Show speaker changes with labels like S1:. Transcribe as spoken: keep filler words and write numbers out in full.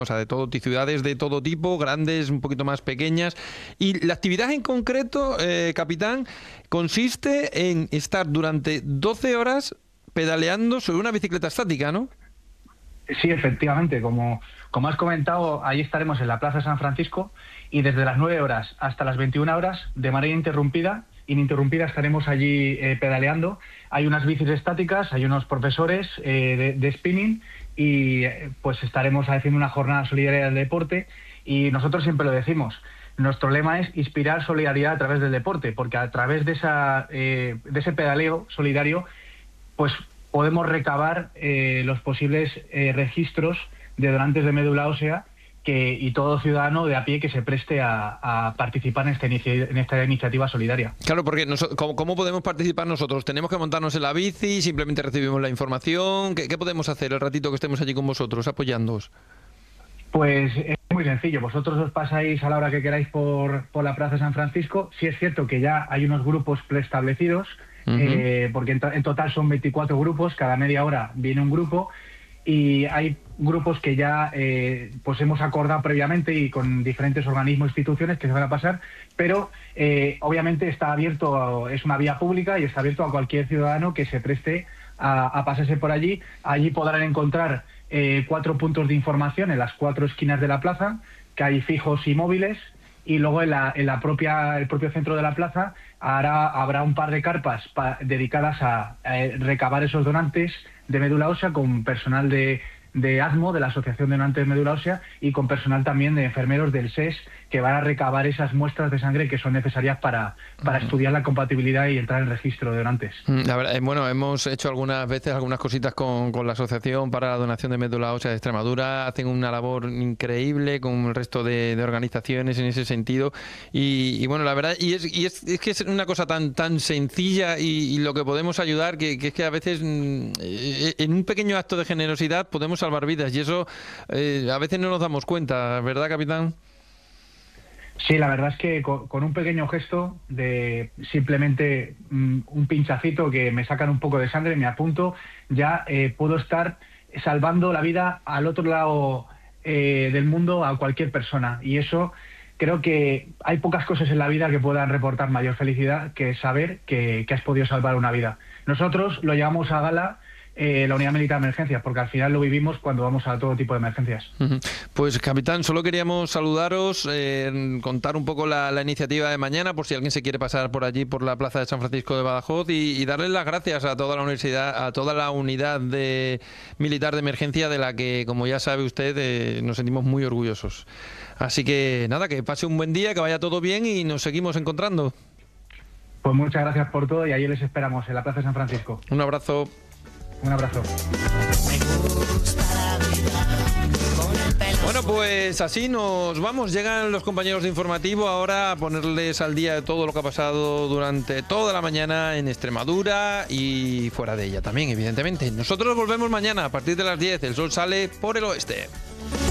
S1: O sea, de todo, ciudades de todo tipo, grandes, un poquito más pequeñas. Y la actividad en concreto, eh, capitán, consiste en estar durante doce horas pedaleando sobre una bicicleta estática, ¿no?
S2: Sí, efectivamente. Como, como has comentado, ahí estaremos en la Plaza de San Francisco y desde las nueve horas hasta las veintiuna horas, de manera interrumpida, ininterrumpida, estaremos allí eh, pedaleando. Hay unas bicis estáticas, hay unos profesores eh, de, de spinning y eh, pues estaremos haciendo una jornada solidaria del deporte y nosotros siempre lo decimos. Nuestro lema es inspirar solidaridad a través del deporte, porque a través de, esa, eh, de ese pedaleo solidario pues podemos recabar eh, los posibles eh, registros de donantes de médula ósea que, y todo ciudadano de a pie que se preste a, a participar en esta, inici en esta iniciativa solidaria.
S1: Claro, porque nos, ¿cómo, ¿cómo podemos participar nosotros? ¿Tenemos que montarnos en la bici? ¿Simplemente recibimos la información? ¿Qué, qué podemos hacer el ratito que estemos allí con vosotros, apoyándoos?
S2: Pues es muy sencillo. Vosotros os pasáis a la hora que queráis por, por la Plaza de San Francisco. Sí es cierto que ya hay unos grupos preestablecidos, uh-huh. eh, porque en, to en total son veinticuatro grupos, cada media hora viene un grupo, y hay grupos que ya eh, pues hemos acordado previamente y con diferentes organismos e instituciones que se van a pasar, pero eh, obviamente está abierto, es una vía pública y está abierto a cualquier ciudadano que se preste a, a pasarse por allí. Allí podrán encontrar eh, cuatro puntos de información en las cuatro esquinas de la plaza, que hay fijos y móviles, y luego en la, en la propia, el propio centro de la plaza hará, habrá un par de carpas pa, dedicadas a, a recabar esos donantes de médula ósea con personal de, de ASMO, de la Asociación de Donantes de Médula Ósea, y con personal también de enfermeros del S E S que van a recabar esas muestras de sangre que son necesarias para, para uh-huh. estudiar la compatibilidad y entrar en el registro de donantes.
S1: La verdad, bueno, hemos hecho algunas veces algunas cositas con, con la Asociación para la Donación de Médula Ósea de Extremadura. Hacen una labor increíble con el resto de, de organizaciones en ese sentido. Y, y bueno, la verdad, y es, y es, es que es una cosa tan tan sencilla y, y lo que podemos ayudar, que, que es que a veces en un pequeño acto de generosidad podemos salvar vidas, y eso eh, a veces no nos damos cuenta, ¿verdad, capitán?
S2: Sí, la verdad es que con, con un pequeño gesto de simplemente mm, un pinchacito que me sacan un poco de sangre, me apunto, ya eh, puedo estar salvando la vida al otro lado eh, del mundo a cualquier persona. Y eso, creo que hay pocas cosas en la vida que puedan reportar mayor felicidad que saber que, que has podido salvar una vida. Nosotros lo llevamos a gala Eh, la Unidad Militar de Emergencias, porque al final lo vivimos cuando vamos a todo tipo de emergencias.
S1: Uh-huh. Pues capitán, solo queríamos saludaros, eh, contar un poco la, la iniciativa de mañana, por si alguien se quiere pasar por allí, por la Plaza de San Francisco de Badajoz, y, y darles las gracias a toda la universidad, a toda la unidad de militar de emergencia, de la que, como ya sabe usted, eh, nos sentimos muy orgullosos. Así que nada, que pase un buen día, que vaya todo bien y nos seguimos encontrando.
S2: Pues muchas gracias por todo y allí les esperamos en la Plaza de San Francisco.
S1: Un abrazo.
S2: Un abrazo.
S1: Bueno, pues así nos vamos. Llegan los compañeros de Informativo ahora a ponerles al día de todo lo que ha pasado durante toda la mañana en Extremadura y fuera de ella también, evidentemente. Nosotros volvemos mañana a partir de las diez. El sol sale por el oeste.